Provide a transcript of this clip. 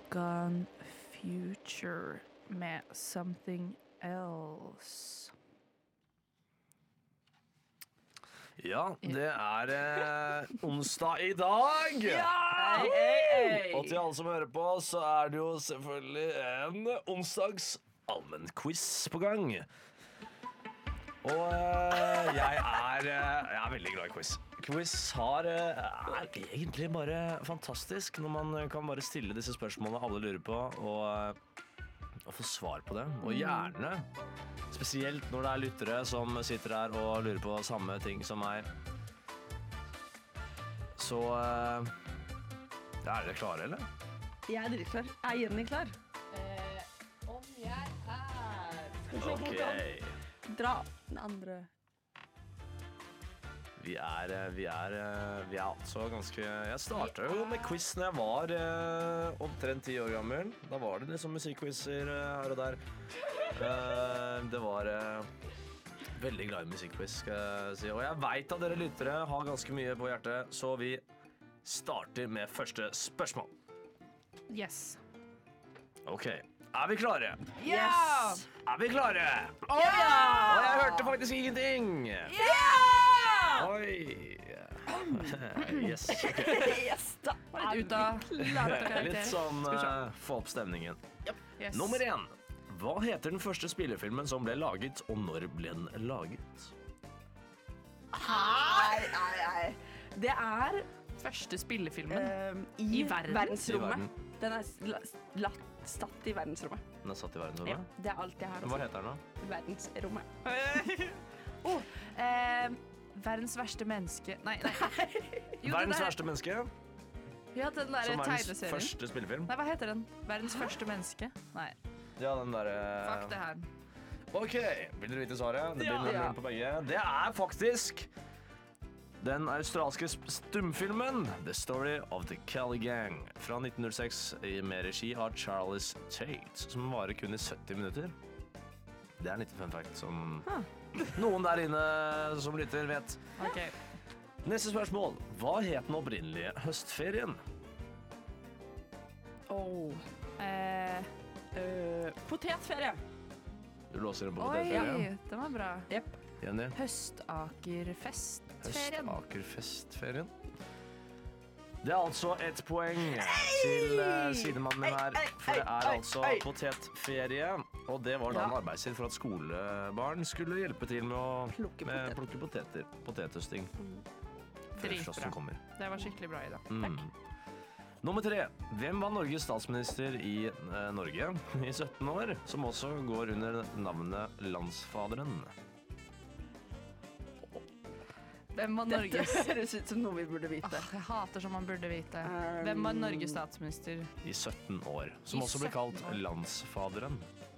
Gone Future med Something Else. Ja, det er onsdag i dag! Og til alle som hører på, så er det jo selvfølgelig en onsdags allmennquiz på gang. Og jeg er veldig glad i quiz. Quiz er egentlig bare fantastisk når man kan bare stille disse spørsmålene alle lurer på, og få svar på det. Og gjerne, spesielt når det er lyttere som sitter her og lurer på samme ting som meg. Så er dere klare, eller? Jeg er dritklar. Er Jenny klar? Om jeg er Ok. Dra den andre. Vi er altså ganske... Jeg startet jo med quiz når jeg var omtrent 10 år gammel. Da var det liksom musikkquizer her og der. Det var veldig glad i musikkquiz, skal jeg si. Og jeg vet at dere lyttere har ganske mye på hjertet, så vi starter med første spørsmål. Yes. Ok, er vi klare? Yes! Er vi klare? Oh, ja! Og jeg hørte faktisk ingenting. Oi. Yes. Yes, da Litt ut av karakter. Litt sånn få opp stemningen. Yes. Nummer 1. Hva heter den første spillefilmen som ble laget, og når ble den laget? Nei. Det er Første spillefilmen i verden. verdensrommet. I verden. Den er satt i verdensrommet. Den er satt i Ja, verdensrommet? det er alt jeg har å Hva si. heter den da? Verdensrommet. Verdens verste menneske. Nei. Jo, Verdens det der. verste menneske, Ja, den der som verdens tegneserien. første spillefilm. Nei, hva heter den? Verdens første menneske? Nei, Ja, den der... fuck det her. Ok, vil dere vite svaret? Det blir Ja. null på begge. Det er faktisk den australske stumfilmen The Story of the Kelly Gang fra 1906 med regi av Charles Tate, som varer kun i 70 minutter. Det er en liten fun fact som noen der inne som lytter vet. Ok. Neste spørsmål. Hva het den opprinnelige høstferien? Potetferie. Du låser den på Oi, potetferien. den var bra. Jepp. Jenny? Høstakerfestferien. Høstakerfestferien. Det er altså ett poeng til sidemannen min her, for det er altså potetferie. Og det var da en arbeidstid for at skolebarn skulle hjelpe til med å plukke poteter. Potethøsting. Før Dritbra. frosten kommer. Det var skikkelig bra, Ida. Nummer 3. Hvem var Norges statsminister i Norge i 17 år, som også går under navnet Landsfaderen? Hvem var Dette Norges... høres ut som noe vi burde vite. Jeg hater som man burde vite. Hvem var Norges statsminister? I 17 år, som I også ble 17 kalt år. Landsfaderen.